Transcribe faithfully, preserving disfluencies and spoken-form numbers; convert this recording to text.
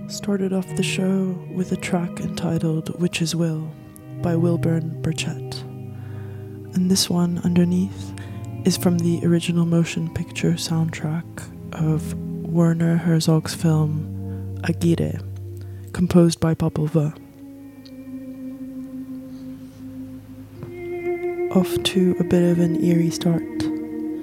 Started off the show with a track entitled Witch's Will by Wilburn Burchett. And this one underneath is from the original motion picture soundtrack of Werner Herzog's film Aguirre, composed by Popol Vuh. Off to a bit of an eerie start.